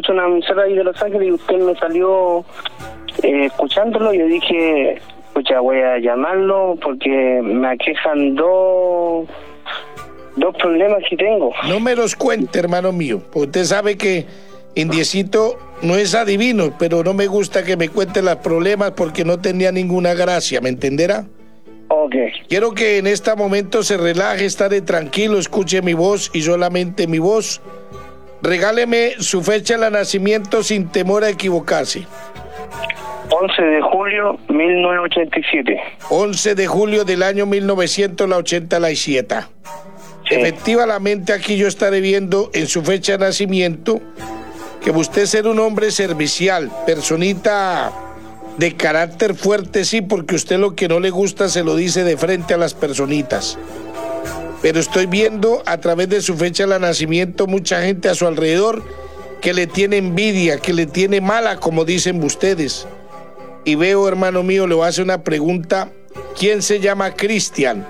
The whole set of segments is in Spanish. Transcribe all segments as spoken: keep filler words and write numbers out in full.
escucho una emisora ahí de Los Ángeles y usted me salió eh, escuchándolo y yo dije, escucha, voy a llamarlo porque me aquejan dos, dos problemas que tengo. No me los cuente, hermano mío, porque usted sabe que Indiecito no es adivino, pero no me gusta que me cuente los problemas porque no tenía ninguna gracia, ¿me entenderá? Ok. Quiero que en este momento se relaje, esté tranquilo, escuche mi voz y solamente mi voz. Regáleme su fecha de nacimiento sin temor a equivocarse. once de julio de mil novecientos ochenta y siete. once de julio del año mil novecientos ochenta y siete. Sí. Efectivamente, aquí yo estaré viendo en su fecha de nacimiento que usted ser un hombre servicial, personita de carácter fuerte, sí, porque usted lo que no le gusta se lo dice de frente a las personitas. Pero estoy viendo a través de su fecha de nacimiento mucha gente a su alrededor que le tiene envidia, que le tiene mala, como dicen ustedes. Y veo, hermano mío, le voy a hacer una pregunta. ¿Quién se llama Cristian?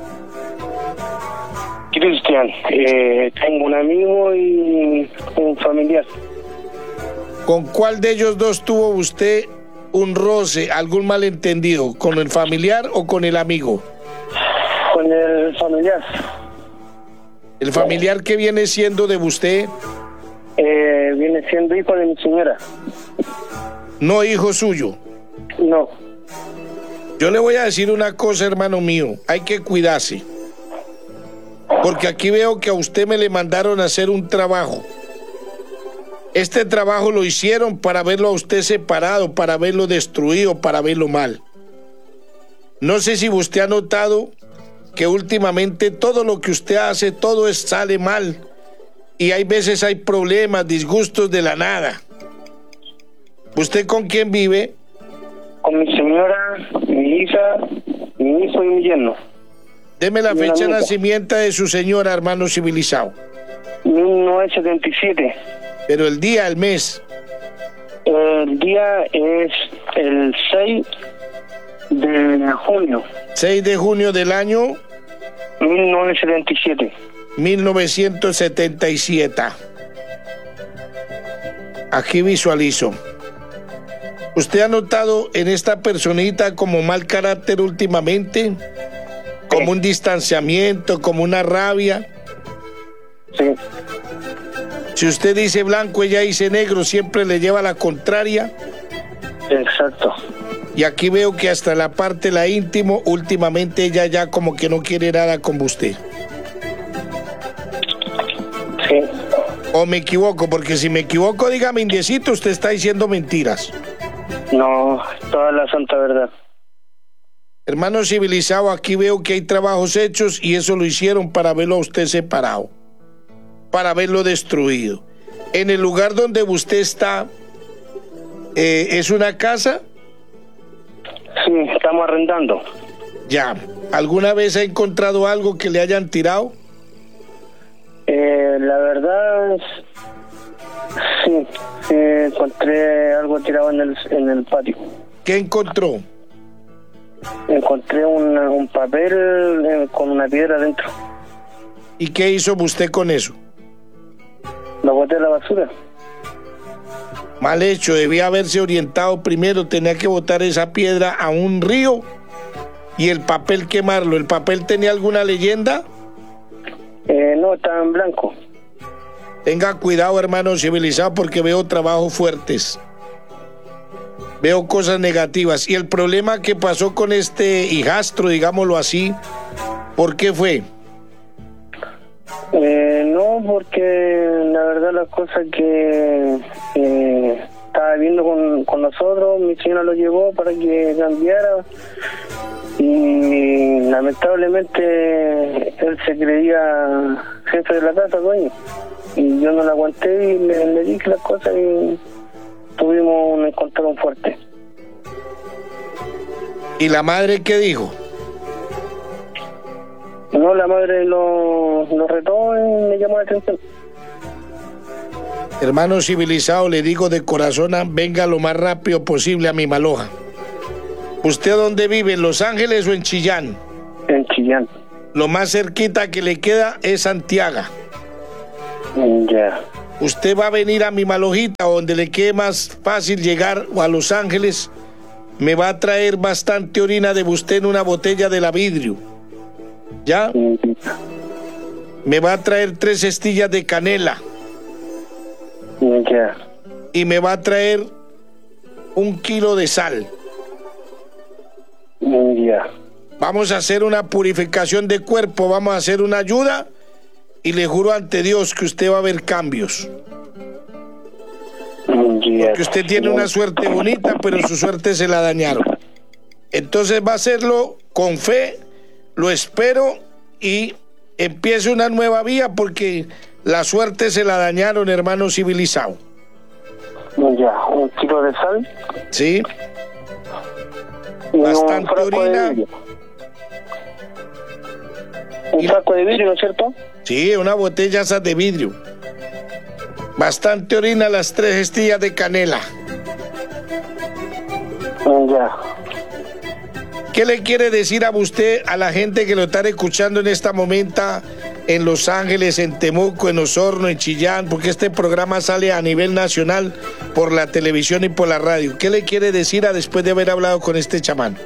Cristian, eh, tengo un amigo y un familiar. ¿Con cuál de ellos dos tuvo usted un roce, algún malentendido? ¿Con el familiar o con el amigo? Con el familiar. ¿El familiar que viene siendo de usted? Eh, viene siendo hijo de mi señora. ¿No hijo suyo? No. Yo le voy a decir una cosa, hermano mío, hay que cuidarse. Porque aquí veo que a usted me le mandaron a hacer un trabajo. Este trabajo lo hicieron para verlo a usted separado, para verlo destruido, para verlo mal. No sé si usted ha notado que últimamente todo lo que usted hace, todo es, sale mal. Y hay veces hay problemas, disgustos de la nada. ¿Usted con quién vive? Con mi señora, mi hija, mi hijo y mi yerno. Deme la fecha de nacimiento de su señora, hermano civilizado. mil novecientos setenta y siete. Pero el día, el mes. El día es el seis de junio. seis de junio del año mil novecientos setenta y siete. mil novecientos setenta y siete. Aquí visualizo. ¿Usted ha notado en esta personita como mal carácter últimamente? Como un distanciamiento, como una rabia. Sí. Si usted dice blanco, ella dice negro, siempre le lleva la contraria. Exacto. Y aquí veo que hasta la parte de la íntimo, últimamente ella ya como que no quiere nada con usted. Sí. ¿O me equivoco? Porque si me equivoco, dígame, Indiecito, usted está diciendo mentiras. No, toda la santa verdad. Hermano civilizado, aquí veo que hay trabajos hechos y eso lo hicieron para verlo a usted separado, para verlo destruido. En el lugar donde usted está, eh, ¿es una casa? Sí, estamos arrendando. Ya. ¿Alguna vez ha encontrado algo que le hayan tirado? Eh, la verdad, sí, sí, encontré algo tirado en el, en el patio. ¿Qué encontró? Encontré un, un papel eh, con una piedra dentro. ¿Y qué hizo usted con eso? Lo boté a la basura. Mal hecho, debía haberse orientado primero, tenía que botar esa piedra a un río y el papel quemarlo. ¿El papel tenía alguna leyenda? Eh, no, estaba en blanco. Tenga cuidado, hermano civilizado, porque veo trabajos fuertes. Veo cosas negativas. Y el problema que pasó con este hijastro, digámoslo así, ¿por qué fue? Eh, no, porque la verdad las cosas que eh, estaba viviendo con, con nosotros, mi señora lo llevó para que cambiara y lamentablemente él se creía jefe de la casa, dueño, y yo no la aguanté y le, le dije las cosas y tuvimos un encontrón fuerte. ¿Y la madre qué dijo? No, la madre lo, lo retó y me llamó la atención. Hermano civilizado, le digo de corazón, venga lo más rápido posible a mi Maloja. ¿Usted dónde vive, en Los Ángeles o en Chillán? En Chillán. Lo más cerquita que le queda es Santiago. Ya. usted va a venir a mi Malojita, donde le quede más fácil llegar, o a Los Ángeles. Me va a traer bastante orina de usted en una botella de la vidrio. ¿Ya? Me va a traer tres estillas de canela. Ya. Y me va a traer un kilo de sal. Ya. Vamos a hacer una purificación de cuerpo, vamos a hacer una ayuda y le juro ante Dios que usted va a ver cambios. Ya. Porque usted tiene una suerte bonita, pero su suerte se la dañaron. Entonces va a hacerlo con fe, lo espero, y empiece una nueva vía porque la suerte se la dañaron, hermano civilizado. Ya, un kilo de sal. Sí. Y bastante un frasco orina. De vidrio. Un Y- frasco de vidrio, ¿no es cierto? Sí, una botella esa de vidrio. Bastante orina, las tres estillas de canela. Ya. ¿Qué le quiere decir a usted, a la gente que lo está escuchando en esta momento en Los Ángeles, en Temuco, en Osorno, en Chillán? Porque este programa sale a nivel nacional por la televisión y por la radio. ¿Qué le quiere decir a después de haber hablado con este chamán?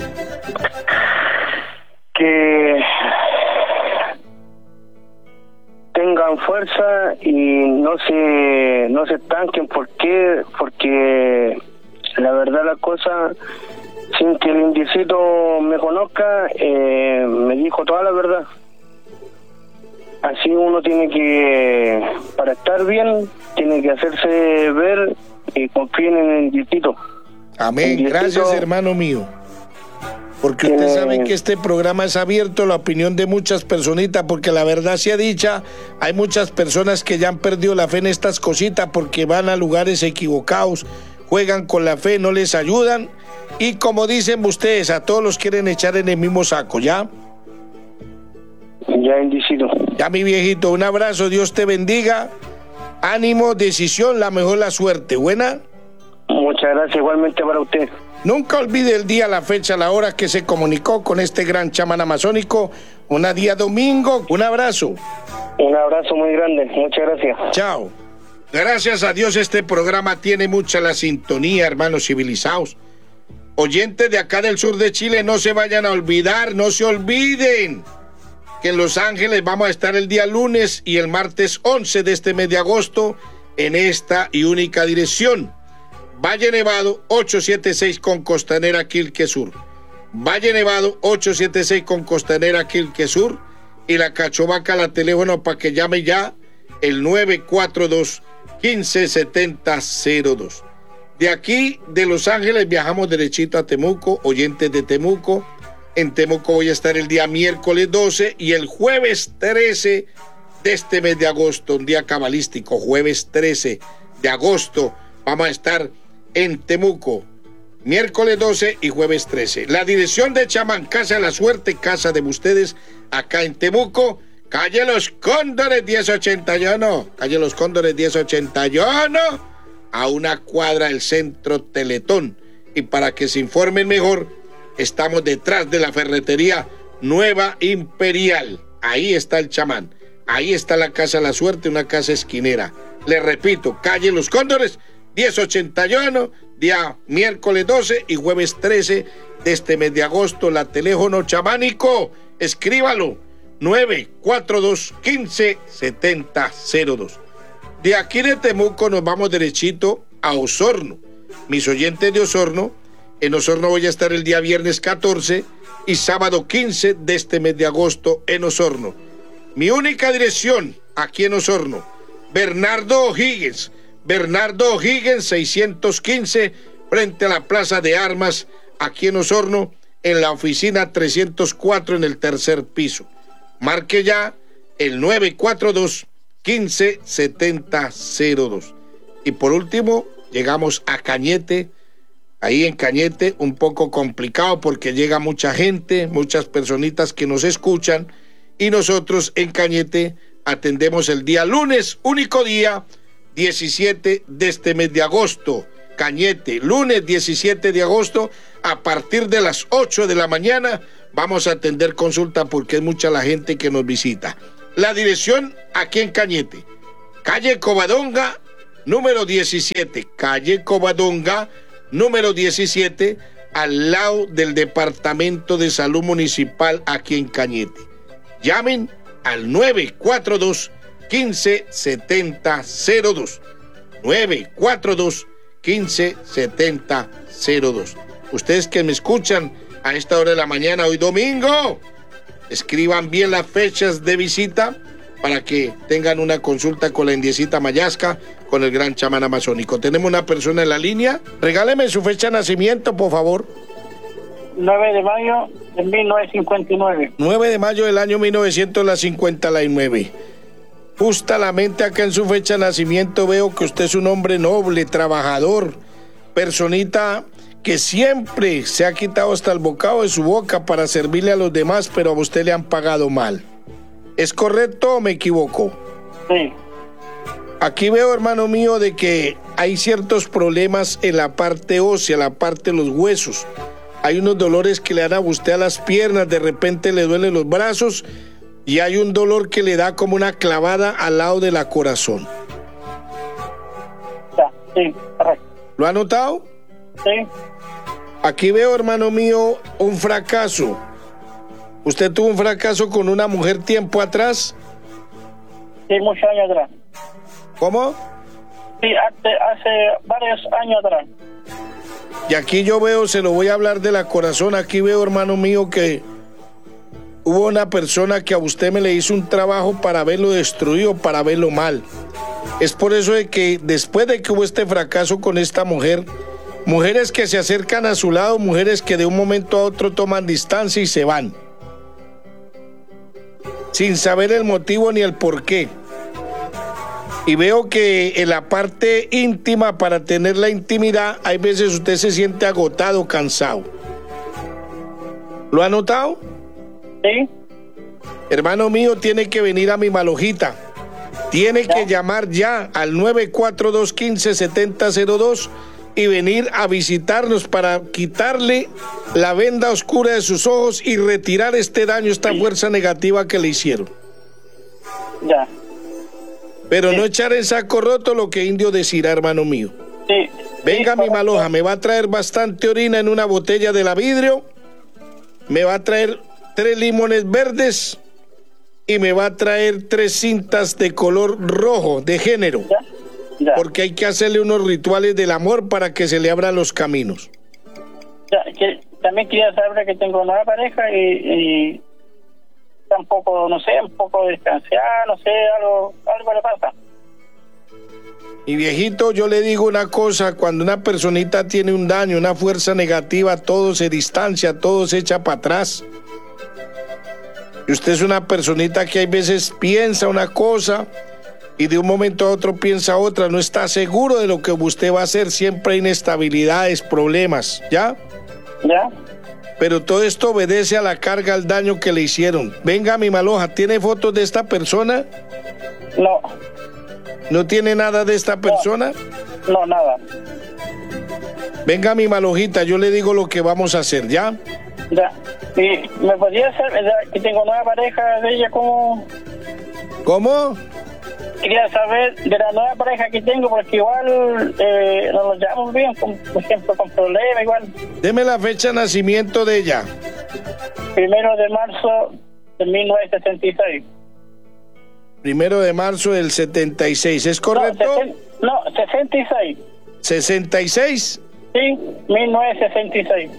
Que tengan fuerza y no se no se estanquen. ¿Por qué? Porque la verdad la cosa, sin que el indiecito me conozca, eh, me dijo toda la verdad. Así uno tiene que, para estar bien, tiene que hacerse ver y confíen en el indiecito. Amén. El Gracias, diecito hermano mío. Porque usted tiene- sabe que este programa es abierto a la opinión de muchas personitas, porque la verdad sea dicha, hay muchas personas que ya han perdido la fe en estas cositas porque van a lugares equivocados, juegan con la fe, no les ayudan, y como dicen ustedes, a todos los quieren echar en el mismo saco, ¿ya? Ya, indicito. Ya, mi viejito, un abrazo, Dios te bendiga, ánimo, decisión, la mejor la suerte, ¿buena? Muchas gracias igualmente para usted. Nunca olvide el día, la fecha, la hora que se comunicó con este gran chamán amazónico. Un día domingo. Un abrazo. Un abrazo muy grande. Muchas gracias. Chao. Gracias a Dios este programa tiene mucha la sintonía, hermanos civilizados. Oyentes de acá del sur de Chile, no se vayan a olvidar, no se olviden que en Los Ángeles vamos a estar el día lunes y el martes once de este mes de agosto en esta y única dirección. Valle Nevado ochocientos setenta y seis con Costanera Quilque Sur. Valle Nevado ochocientos setenta y seis con Costanera Quilque Sur. Y la Cachovaca, la teléfono para que llame ya el nueve cuatro dos, uno cinco siete cero cero dos. De aquí, de Los Ángeles, viajamos derechito a Temuco, oyentes de Temuco. En Temuco voy a estar el día miércoles doce y el jueves trece de este mes de agosto, un día cabalístico, jueves trece de agosto, vamos a estar en Temuco, miércoles doce y jueves trece. La dirección de chamán, Casa de la Suerte, casa de ustedes, acá en Temuco, calle Los Cóndores diez ochenta y uno, calle Los Cóndores diez ochenta y uno, a una cuadra del Centro Teletón. Y para que se informen mejor, estamos detrás de la ferretería Nueva Imperial. Ahí está el chamán, ahí está la Casa de la Suerte, una casa esquinera. Les repito, calle Los Cóndores diez ochenta y uno, día miércoles doce y jueves trece de este mes de agosto. La teléfono chamánico, escríbalo, nueve cuatro dos, uno cinco siete cero dos. De aquí de Temuco nos vamos derechito a Osorno. Mis oyentes de Osorno, en Osorno voy a estar el día viernes catorce y sábado quince de este mes de agosto en Osorno. Mi única dirección aquí en Osorno, Bernardo O'Higgins, Bernardo O'Higgins seiscientos quince, frente a la Plaza de Armas, aquí en Osorno, en la oficina trescientos cuatro en el tercer piso. Marque ya el nueve cuatro dos, uno cinco siete cero dos. Y por último, llegamos a Cañete. Ahí en Cañete, un poco complicado porque llega mucha gente, muchas personitas que nos escuchan, y nosotros en Cañete atendemos el día lunes, único día, diecisiete de este mes de agosto. Cañete, lunes diecisiete de agosto, a partir de las ocho de la mañana, vamos a atender consulta porque es mucha la gente que nos visita. La dirección aquí en Cañete, calle Covadonga, número diecisiete, calle Covadonga, número diecisiete, al lado del Departamento de Salud Municipal aquí en Cañete. Llamen al nueve cuatro dos, uno cinco siete cero cero dos. nueve cuatro dos, uno cinco siete cero dos. Ustedes que me escuchan a esta hora de la mañana, hoy domingo, escriban bien las fechas de visita para que tengan una consulta con la indiecita Mayasca, con el gran chamán amazónico. Tenemos una persona en la línea. Regáleme su fecha de nacimiento, por favor. nueve de mayo de mil novecientos cincuenta y nueve. nueve de mayo del año mil novecientos cincuenta y nueve. Justamente acá en su fecha de nacimiento veo que usted es un hombre noble, trabajador, personita que siempre se ha quitado hasta el bocado de su boca para servirle a los demás, pero a usted le han pagado mal. ¿Es correcto o me equivoco? Sí. Aquí veo, hermano mío, de que hay ciertos problemas en la parte ósea, la parte de los huesos. Hay unos dolores que le dan a usted a las piernas, de repente le duelen los brazos y hay un dolor que le da como una clavada al lado de la corazón. Ya, sí, correcto. ¿Lo ha notado? Sí. Aquí veo, hermano mío, un fracaso. ¿Usted tuvo un fracaso con una mujer tiempo atrás? Sí, muchos años atrás. ¿Cómo? Sí, hace, hace varios años atrás. Y aquí yo veo, se lo voy a hablar de la corazón, aquí veo, hermano mío, que hubo una persona que a usted me le hizo un trabajo para verlo destruido, para verlo mal. Es por eso de que después de que hubo este fracaso con esta mujer, mujeres que se acercan a su lado, mujeres que de un momento a otro toman distancia y se van, sin saber el motivo ni el por qué. Y veo que en la parte íntima, para tener la intimidad, hay veces usted se siente agotado, cansado. ¿Lo ha notado? Sí. Hermano mío, tiene que venir a mi Malojita. Tiene que llamar ya al nueve cuatro dos, uno cinco siete cero cero dos y venir a visitarnos para quitarle la venda oscura de sus ojos y retirar este daño, esta fuerza negativa que le hicieron. Ya. Pero sí, no echar en saco roto lo que indio decirá, hermano mío. Sí. Venga, sí, mi Maloja, me va a traer bastante orina en una botella de la vidrio, me va a traer tres limones verdes y me va a traer tres cintas de color rojo, de género. Ya. Ya. Porque hay que hacerle unos rituales del amor para que se le abran los caminos. Ya, que, también quería saber que tengo una pareja y, y tampoco, no sé, un poco distanciada, no sé, algo, algo le pasa. Y viejito, yo le digo una cosa, cuando una personita tiene un daño, una fuerza negativa, todo se distancia, todo se echa para atrás. Y usted es una personita que hay veces piensa una cosa y de un momento a otro piensa otra, no está seguro de lo que usted va a hacer, siempre hay inestabilidades, problemas, ¿ya? ¿Ya? Pero todo esto obedece a la carga, al daño que le hicieron. Venga, mi Maloja, ¿tiene fotos de esta persona? No. ¿No tiene nada de esta persona? No, no, nada. Venga, mi Malojita, yo le digo lo que vamos a hacer, ¿ya? Ya. ¿Y me podría saber que tengo nueva pareja de ella, cómo? ¿Cómo? Quería saber de la nueva pareja que tengo, porque igual eh, no nos llevamos bien, con, por ejemplo, con problemas igual. Deme la fecha de nacimiento de ella. Primero de marzo de mil novecientos sesenta y seis. Primero de marzo del setenta y seis, ¿es correcto? No, sesen, no sesenta y seis. ¿sesenta y seis? Sí, mil novecientos sesenta y seis.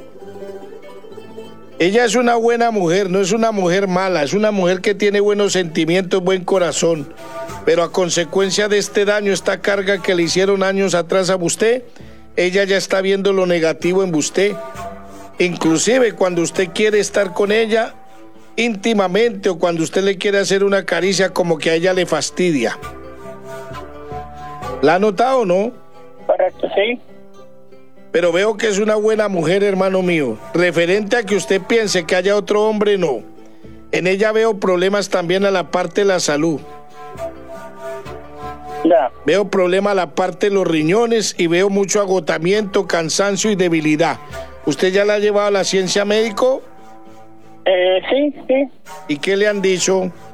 Ella es una buena mujer, no es una mujer mala, es una mujer que tiene buenos sentimientos, buen corazón. Pero a consecuencia de este daño, esta carga que le hicieron años atrás a usted, ella ya está viendo lo negativo en usted. Inclusive cuando usted quiere estar con ella íntimamente o cuando usted le quiere hacer una caricia, como que a ella le fastidia. ¿La ha notado o no? Correcto, sí. Pero veo que es una buena mujer, hermano mío. Referente a que usted piense que haya otro hombre, no. En ella veo problemas también a la parte de la salud. Ya. Veo problemas a la parte de los riñones y veo mucho agotamiento, cansancio y debilidad. ¿Usted ya la ha llevado a la ciencia médico? Eh, sí, sí. ¿Y qué le han dicho?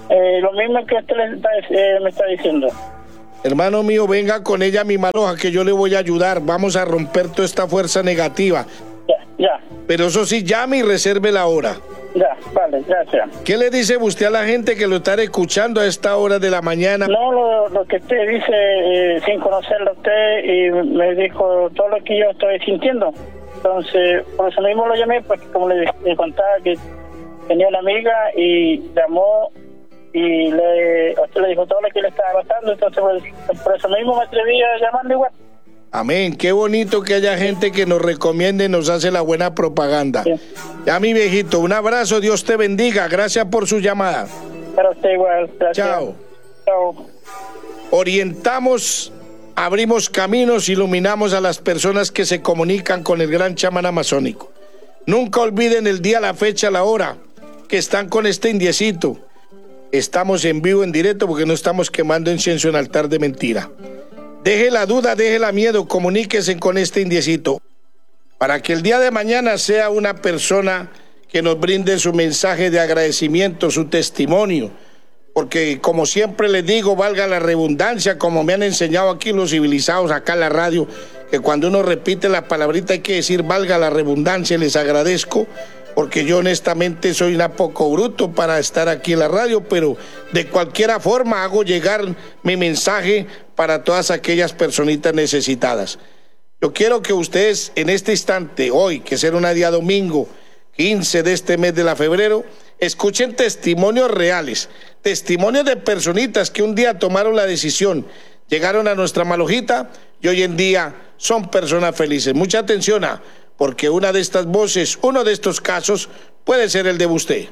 Eh, lo mismo que usted le está, eh, me está diciendo. Hermano mío, venga con ella a mi maloja que yo le voy a ayudar. Vamos a romper toda esta fuerza negativa. Ya, ya. Pero eso sí, llame y reserve la hora. Ya, vale, gracias. ¿Qué le dice usted a la gente que lo está escuchando a esta hora de la mañana? No, lo, lo que usted dice, eh, sin conocerlo a usted, y me dijo todo lo que yo estoy sintiendo. Entonces, por eso mismo lo llamé, porque como le, le contaba que tenía una amiga y llamó y le, usted le dijo todo lo que le estaba pasando, entonces pues, por eso mismo me atreví a llamarle igual. Amén, qué bonito que haya gente que nos recomiende y nos hace la buena propaganda. Sí. Ya mi viejito, un abrazo, Dios te bendiga, gracias por su llamada. Para usted igual, gracias. Chao. Chao. Orientamos, abrimos caminos, iluminamos a las personas que se comunican con el gran chamán amazónico. Nunca olviden el día, la fecha, la hora que están con este indiecito. Estamos en vivo, en directo, porque no estamos quemando incienso en altar de mentira. Deje la duda, deje la miedo, comuníquese con este indiecito para que el día de mañana sea una persona que nos brinde su mensaje de agradecimiento, su testimonio, porque como siempre les digo, valga la redundancia, como me han enseñado aquí los civilizados acá en la radio, que cuando uno repite la palabrita hay que decir valga la redundancia. Les agradezco, porque yo honestamente soy un poco bruto para estar aquí en la radio, pero de cualquier forma hago llegar mi mensaje para todas aquellas personitas necesitadas. Yo quiero que ustedes en este instante, hoy, que será un día domingo, quince de este mes de la febrero, escuchen testimonios reales, testimonios de personitas que un día tomaron la decisión, llegaron a nuestra malojita y hoy en día son personas felices. Mucha atención, a, porque una de estas voces, uno de estos casos, puede ser el de usted.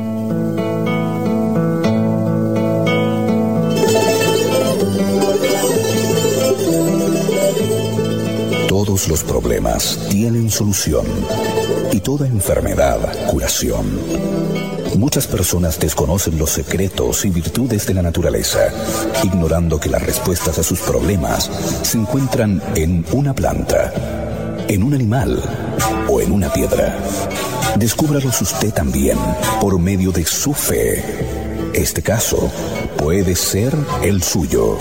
Todos los problemas tienen solución y toda enfermedad curación. Muchas personas desconocen los secretos y virtudes de la naturaleza, ignorando que las respuestas a sus problemas se encuentran en una planta, en un animal o en una piedra. Descúbralos usted también por medio de su fe. Este caso puede ser el suyo.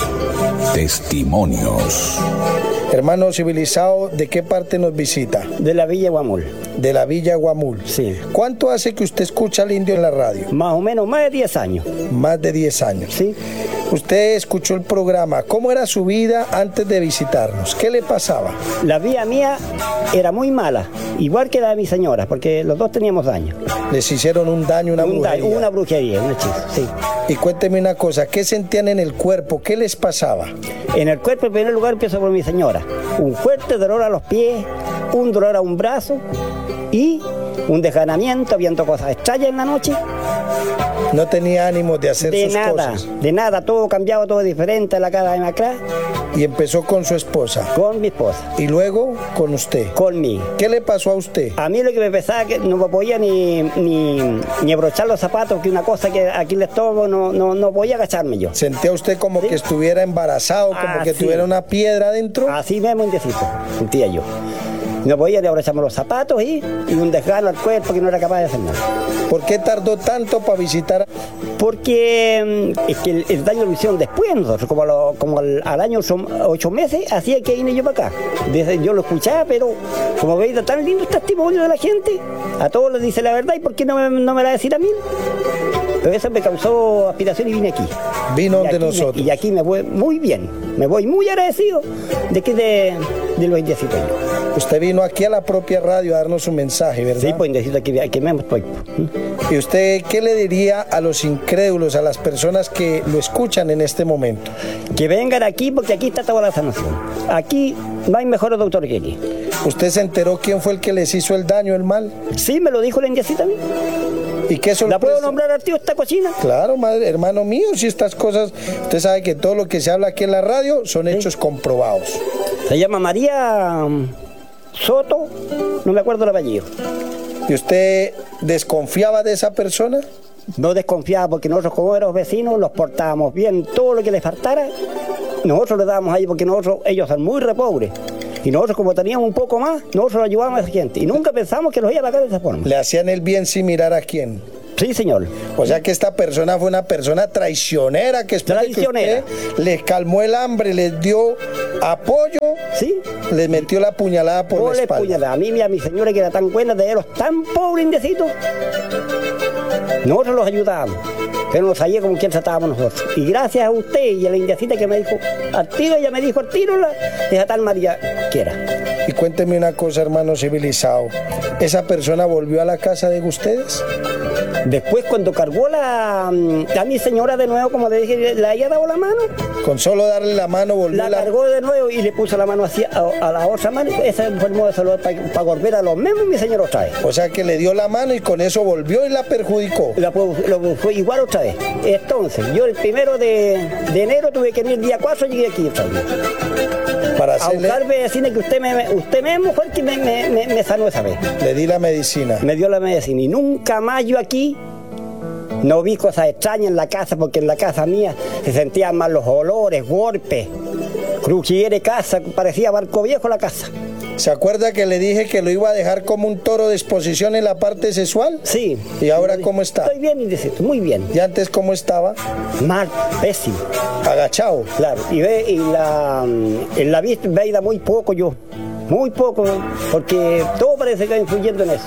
Testimonios. Hermano civilizado, ¿de qué parte nos visita? De la Villa Guamul. De la Villa Guamul. Sí. ¿Cuánto hace que usted escucha al indio en la radio? Más o menos, más de diez años. Más de diez años. Sí. Usted escuchó el programa. ¿Cómo era su vida antes de visitarnos? ¿Qué le pasaba? La vida mía era muy mala, igual que la de mi señora, porque los dos teníamos daño. ¿Les hicieron un daño, una un brujería? Daño, una brujería, un hechizo, sí. Y cuénteme una cosa, ¿qué sentían en el cuerpo? ¿Qué les pasaba? En el cuerpo, en primer lugar, empiezo por mi señora. Un fuerte dolor a los pies, un dolor a un brazo y un desganamiento, viendo cosas extrañas en la noche. No tenía ánimo de hacer de sus nada, cosas. De nada, todo cambiado, todo diferente, la cara de macra. Y empezó con su esposa. Con mi esposa. Y luego con usted. Conmigo. ¿Qué le pasó a usted? A mí lo que me pesaba que no me podía ni, ni, ni abrochar los zapatos, que una cosa que aquí les tomo, no, no, no podía agacharme yo. ¿Sentía usted como ¿Sí? que estuviera embarazado, como Ah, que sí. tuviera una piedra adentro? Así mismo, indeciso, sentía yo. No podía ni abrocharme los zapatos y, y un desgano al cuerpo que no era capaz de hacer nada. ¿Por qué tardó tanto para visitar? Porque mm, es que el, el daño lo hicieron después nosotros, como, a lo- como al, al año ocho, ocho meses, hacía que vine yo para acá. Desde, yo lo escuchaba, pero como veis tan lindo el testimonio de la gente, a todos les dice la verdad, ¿y por qué no me, no me la va a decir a mí? Pero eso me causó aspiración y vine aquí. Vino Y de aquí nosotros. me- y aquí me voy muy bien, me voy muy agradecido de que de, de los indiecitos yo. Usted vino aquí a la propia radio a darnos un mensaje, ¿verdad? Sí, pues indeciso que, que me estoy. ¿Y usted qué le diría a los incrédulos, a las personas que lo escuchan en este momento? Que vengan aquí porque aquí está toda la sanación. Aquí no hay mejores doctores que aquí. ¿Usted se enteró quién fue el que les hizo el daño, el mal? Sí, me lo dijo la indiecita a mí. ¿Y qué sorpresa? ¿La puedo nombrar al tío esta cocina? Claro, madre, hermano mío, si estas cosas, usted sabe que todo lo que se habla aquí en la radio son Sí. hechos comprobados. Se llama María mm, Soto, no me acuerdo el apellido. ¿Y usted desconfiaba de esa persona? No desconfiaba porque nosotros como éramos vecinos los portábamos bien, todo lo que les faltara, nosotros le dábamos ahí porque nosotros, ellos son muy re pobres. Y nosotros como teníamos un poco más, nosotros ayudábamos a esa gente. Y nunca pensamos que los iba a pagar de esa forma. ¿Le hacían el bien sin mirar a quién? Sí, señor. O sea que esta persona fue una persona traicionera que después Traicionera. de que usted les calmó el hambre, les dio apoyo, Sí. les metió la puñalada por Por la la espalda. puñalada. A mí y a mi señora, que era tan buena, de ellos tan pobre, indecitos. Nosotros los ayudábamos, pero nos sabía como quien tratábamos nosotros. Y gracias a usted y a la indiecita que me dijo al tiro, ella me dijo al tiro, la, esa tal María que era. Y cuénteme una cosa, hermano civilizado. ¿Esa persona volvió a la casa de ustedes? Después, cuando cargó la, a mi señora de nuevo, como le dije, le había dado la mano, Con solo darle la mano volvió la la... cargó de nuevo y le puso la mano así a, a la otra mano. Ese fue el modo de salud para volver a los mismos, mi señor otra vez. O sea que le dio la mano y con eso volvió y la perjudicó. La, lo, fue igual otra vez. Entonces, yo el primero de, de enero tuve que venir el día cuatro y llegué aquí otra vez. Para A hacerle... buscar medicina que usted, me, usted mismo fue el que me, me, me, me sanó esa vez. Le di la medicina. Me dio la medicina y nunca más yo aquí no vi cosas extrañas en la casa, porque en la casa mía se sentían mal los olores, golpes, crujiera de casa, parecía barco viejo la casa. ¿Se acuerda que le dije que lo iba a dejar como un toro de exposición en la parte sexual? Sí. ¿Y ahora cómo está? Estoy bien, indeciso, muy bien. ¿Y antes cómo estaba? Mal, pésimo. Agachado. Claro, y ve, y la, en la vista veía muy poco yo, muy poco, porque todo parece que va influyendo en eso.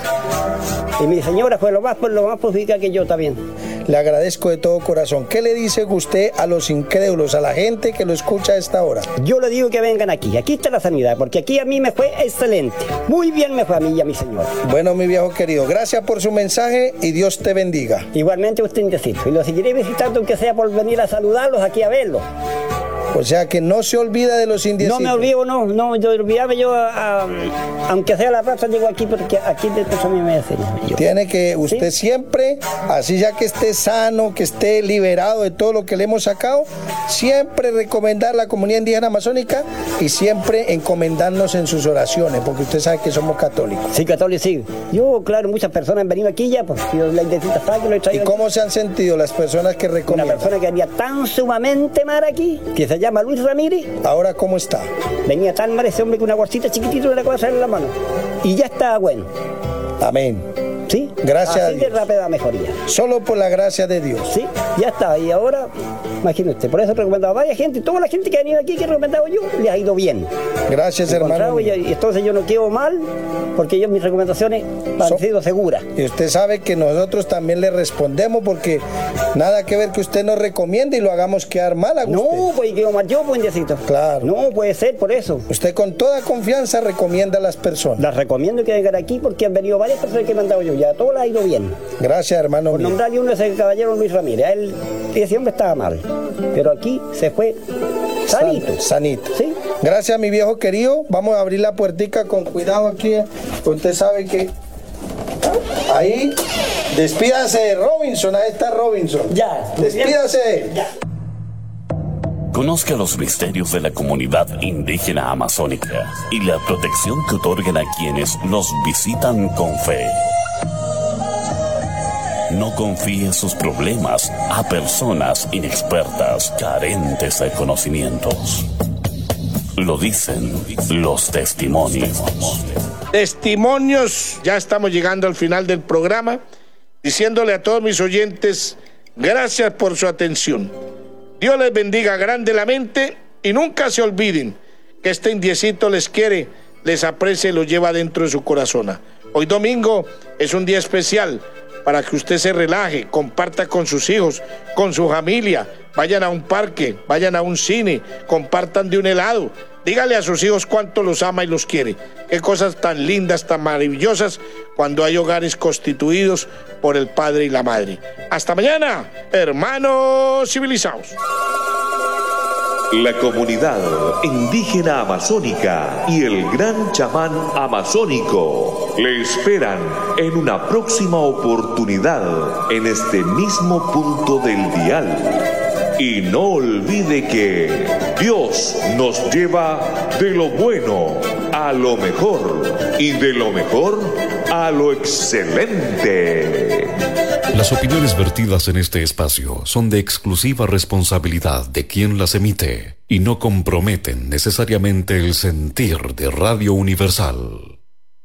Y mi señora fue lo más, lo más perjudicada que yo también. Le agradezco de todo corazón. ¿Qué le dice usted a los incrédulos, a la gente que lo escucha a esta hora? Yo le digo que vengan aquí, aquí está la sanidad, porque aquí a mí me fue excelente. Muy bien me fue a mí y a mi señora. Bueno, mi viejo querido, gracias por su mensaje y Dios te bendiga. Igualmente usted indeciso, y lo seguiré visitando aunque sea por venir a saludarlos aquí a verlos. O sea que no se olvida de los indiecitos. No me olvido, no, no, yo olvidaba yo, a, a, aunque sea la raza, llego aquí porque aquí después a mí me enseña. Yo. Tiene que usted ¿Sí? siempre, así ya que esté sano, que esté liberado de todo lo que le hemos sacado, siempre recomendar la comunidad indígena amazónica y siempre encomendarnos en sus oraciones, porque usted sabe que somos católicos. Sí, católico, sí. Yo, claro, muchas personas han venido aquí ya, pues yo la indecita está que lo he ¿Y traído. cómo se han sentido las personas que Una recomiendan? persona que venía tan sumamente mal aquí, que se llama Luis Ramírez, Ahora, ¿cómo está? venía tan mal ese hombre que una bolsita chiquitita de la cosa en la mano. Y ya está bueno. Amén. ¿Sí? Gracias a Así de Dios. rápida mejoría. Solo por la gracia de Dios. Sí, ya está. Y ahora, imagínate usted, por eso he recomendado a varias gente, toda la gente que ha venido aquí que he recomendado yo, les ha ido bien. Gracias, hermano. Encontrado, y, y entonces yo no quedo mal, porque yo mis recomendaciones han So- sido seguras. Y usted sabe que nosotros también le respondemos porque nada que ver que usted nos recomiende y lo hagamos quedar mal a usted. No, pues quedo mal yo, pues indecito. Claro. No puede ser por eso. Usted con toda confianza recomienda a las personas. Las recomiendo que vengan aquí porque han venido varias personas que me han dado yo, ya a todas les ha ido bien. Gracias, hermano Por mío. nombrarle uno, ese caballero Luis Ramírez, a él, ese hombre estaba mal, pero aquí se fue sanito. San- sanito. ¿Sí? Gracias, mi viejo querido. Vamos a abrir la puertica con cuidado aquí. Usted sabe que ahí, despídase de Robinson. Ahí está Robinson. Ya. Despídase de él. Ya. Conozca los misterios de la comunidad indígena amazónica y la protección que otorgan a quienes los visitan con fe. No confíe sus problemas a personas inexpertas, carentes de conocimientos. Lo dicen los testimonios. Testimonios. Ya estamos llegando al final del programa, diciéndole a todos mis oyentes, gracias por su atención. Dios les bendiga grandemente y nunca se olviden que este indiecito les quiere, les aprecia y lo lleva dentro de su corazón. Hoy domingo es un día especial para que usted se relaje, comparta con sus hijos, con su familia, vayan a un parque, vayan a un cine, compartan de un helado. Dígale a sus hijos cuánto los ama y los quiere. Qué cosas tan lindas, tan maravillosas cuando hay hogares constituidos por el padre y la madre. Hasta mañana, hermanos civilizados. La comunidad indígena amazónica y el gran chamán amazónico le esperan en una próxima oportunidad en este mismo punto del dial. Y no olvide que Dios nos lleva de lo bueno a lo mejor y de lo mejor a lo excelente. Las opiniones vertidas en este espacio son de exclusiva responsabilidad de quien las emite y no comprometen necesariamente el sentir de Radio Universal.